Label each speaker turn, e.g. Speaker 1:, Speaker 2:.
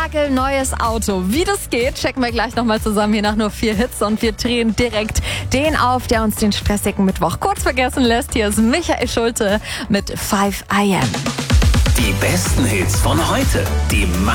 Speaker 1: nagelneues Auto. Wie das geht, checken wir gleich nochmal zusammen hier nach nur 4 Hits und wir drehen direkt den auf, der uns den stressigen Mittwoch kurz vergessen lässt. Hier ist Michael Schulte mit 5 AM.
Speaker 2: Die besten Hits von heute. Die